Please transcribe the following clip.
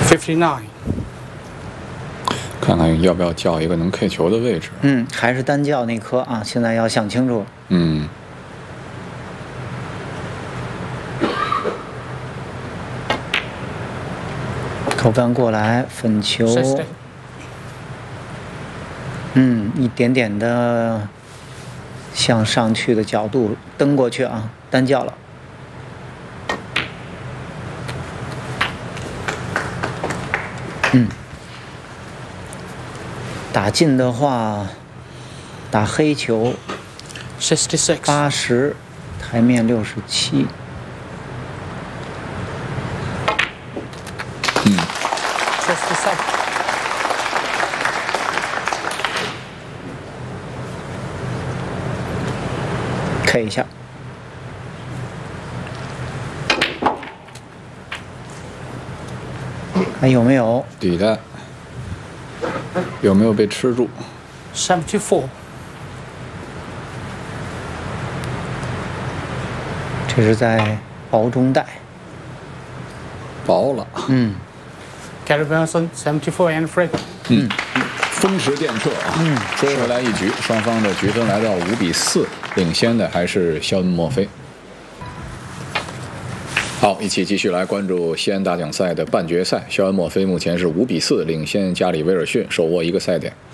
59. 看看要不要叫一个能 K 球的位置。 还是单叫那颗啊，现在要想清楚。扣杆过来，粉球。一点点的向上去的角度蹬过去啊，单叫了。打进的话，打黑球。 66. 80，台面67。 67. K 一下。还有没有？ 底袋有没有被吃住 74. 这是在薄中带。 薄了。 Gary Benson 74 and free. 风驰电掣啊！追回来一局，双方的局分来到5-4，领先的还是肖恩·墨菲。好，一起继续来关注西安大奖赛的半决赛。肖恩·墨菲目前是5-4领先加里·威尔逊，手握1个赛点。